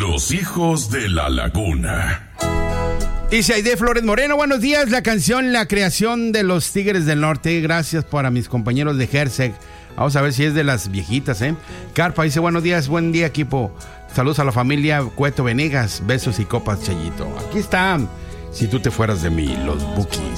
Los hijos de la laguna. Dice Aide Flores Moreno, buenos días, la canción La creación de los Tigres del Norte, gracias para mis compañeros de Herseg. Vamos a ver si es de las viejitas, Carpa dice, buenos días, buen día equipo. Saludos a la familia Cueto Venegas, besos y copas, Chayito. Aquí está, Si tú te fueras de mí, los Bukis.